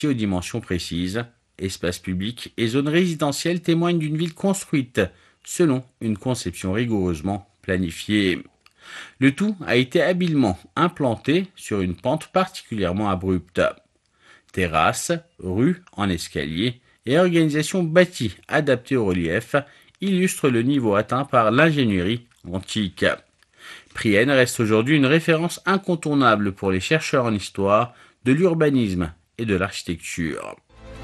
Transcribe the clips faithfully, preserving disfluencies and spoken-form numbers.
aux dimensions précises. Espaces publics et zones résidentielles témoignent d'une ville construite selon une conception rigoureusement planifiée. Le tout a été habilement implanté sur une pente particulièrement abrupte. Terrasses, rues en escalier et organisation bâtie adaptée au relief illustrent le niveau atteint par l'ingénierie antique. Priene reste aujourd'hui une référence incontournable pour les chercheurs en histoire de l'urbanisme et de l'architecture.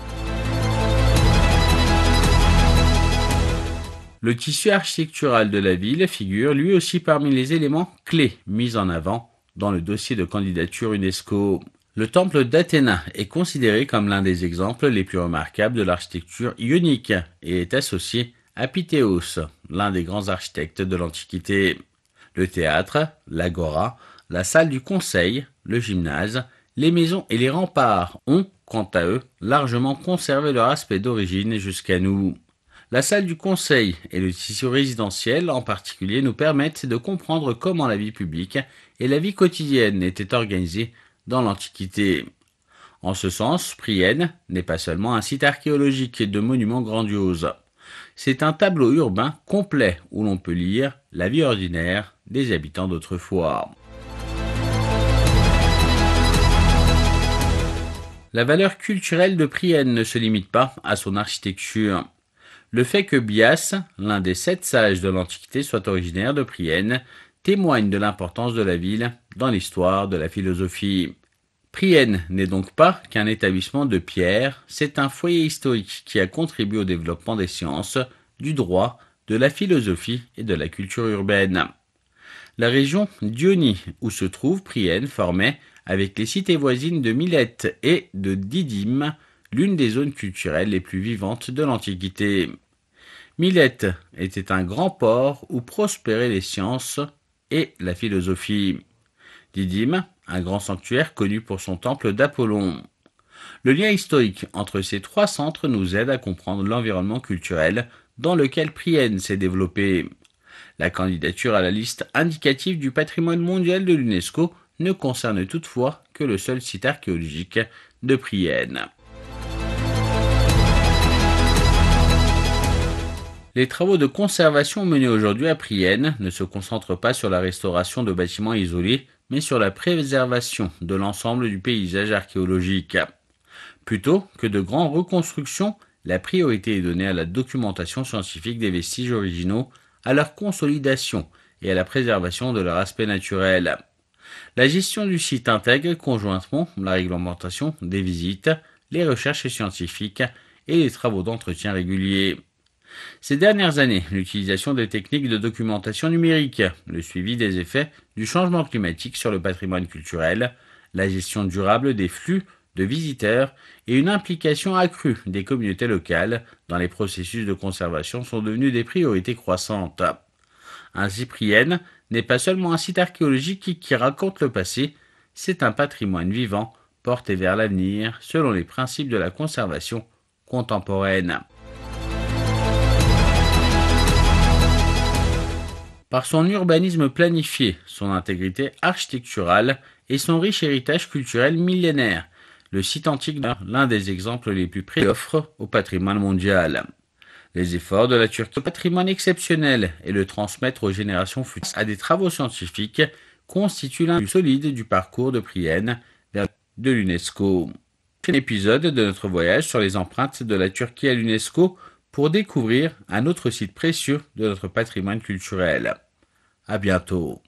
Le tissu architectural de la ville figure lui aussi parmi les éléments clés mis en avant dans le dossier de candidature UNESCO. Le temple d'Athéna est considéré comme l'un des exemples les plus remarquables de l'architecture ionique et est associé à Pythéos, l'un des grands architectes de l'Antiquité. Le théâtre, l'agora, la salle du conseil, le gymnase, les maisons et les remparts ont, quant à eux, largement conservé leur aspect d'origine jusqu'à nous. La salle du conseil et le tissu résidentiel en particulier nous permettent de comprendre comment la vie publique et la vie quotidienne étaient organisées dans l'Antiquité. En ce sens, Priene n'est pas seulement un site archéologique et de monuments grandioses. C'est un tableau urbain complet où l'on peut lire la vie ordinaire des habitants d'autrefois. La valeur culturelle de Priene ne se limite pas à son architecture. Le fait que Bias, l'un des sept sages de l'Antiquité, soit originaire de Priene, témoigne de l'importance de la ville dans l'histoire de la philosophie. Priene n'est donc pas qu'un établissement de pierre, c'est un foyer historique qui a contribué au développement des sciences, du droit, de la philosophie et de la culture urbaine. La région d'Ionie où se trouve Priene formait, avec les cités voisines de Milète et de Didyme, l'une des zones culturelles les plus vivantes de l'Antiquité. Milète était un grand port où prospéraient les sciences et la philosophie. Didyme, un grand sanctuaire connu pour son temple d'Apollon. Le lien historique entre ces trois centres nous aide à comprendre l'environnement culturel dans lequel Priene s'est développée. La candidature à la liste indicative du patrimoine mondial de l'UNESCO ne concerne toutefois que le seul site archéologique de Priene. Les travaux de conservation menés aujourd'hui à Priene ne se concentrent pas sur la restauration de bâtiments isolés, mais sur la préservation de l'ensemble du paysage archéologique. Plutôt que de grandes reconstructions, la priorité est donnée à la documentation scientifique des vestiges originaux, à leur consolidation et à la préservation de leur aspect naturel. La gestion du site intègre conjointement la réglementation des visites, les recherches scientifiques et les travaux d'entretien réguliers. Ces dernières années, l'utilisation des techniques de documentation numérique, le suivi des effets du changement climatique sur le patrimoine culturel, la gestion durable des flux de visiteurs et une implication accrue des communautés locales dans les processus de conservation sont devenus des priorités croissantes. Ainsi, Priene n'est pas seulement un site archéologique qui raconte le passé, c'est un patrimoine vivant porté vers l'avenir selon les principes de la conservation contemporaine. Par son urbanisme planifié, son intégrité architecturale et son riche héritage culturel millénaire, le site antique est l'un des exemples les plus précieux offre au patrimoine mondial. Les efforts de la Turquie au patrimoine exceptionnel et le transmettre aux générations futures à des travaux scientifiques constituent l'un des plus solides du parcours de Priene vers de l'UNESCO. Un épisode de notre voyage sur les empreintes de la Turquie à l'UNESCO pour découvrir un autre site précieux de notre patrimoine culturel. À bientôt.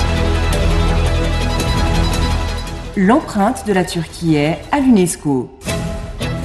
L'empreinte de la Turquie est à l'UNESCO.